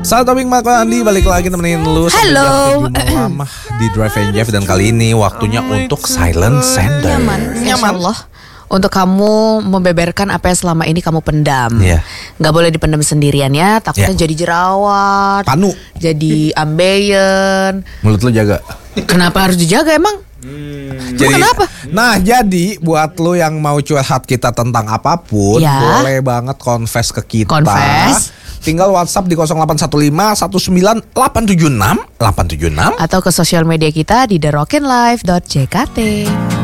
Saat Topik Marco Andi balik lagi temenin lu sampai Halo. jam 7 malam di Drive and Jeff. Dan kali ini waktunya untuk Silent Sender. Nyaman. Allah. Untuk kamu membeberkan apa yang selama ini kamu pendam. Iya. Gak boleh dipendam sendirian ya. Takutnya Iya. jadi jerawat, Panu. jadi ambeien. Mulut lu jaga. Kenapa harus dijaga emang? Kenapa? Nah, jadi buat lu yang mau curhat kita tentang apapun, Ya. boleh banget confess ke kita. Confess. Tinggal WhatsApp di 0815 19 876 876 Atau ke sosial media kita di therockinlife.jkt.